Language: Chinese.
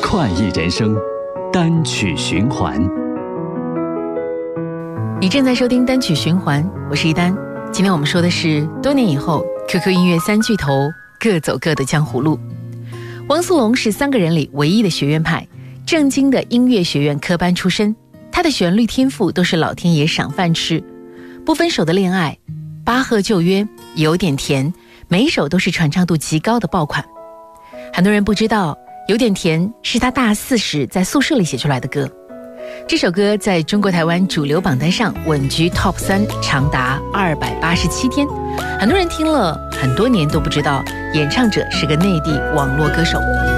快意人生，单曲循环。 你正在收听单曲循环，我是一丹。今天我们说的是多年以后 QQ 音乐三巨头各走各的江湖路。汪苏泷是3个人里唯一的学院派，正经的音乐学院科班出身，他的旋律天赋都是老天爷赏饭吃。不分手的恋爱、巴赫旧约、有点甜，每一首都是传唱度极高的爆款。很多人不知道有点甜是他大4时在宿舍里写出来的歌。这首歌在中国台湾主流榜单上稳居 Top 3，长达287天。很多人听了很多年都不知道演唱者是个内地网络歌手。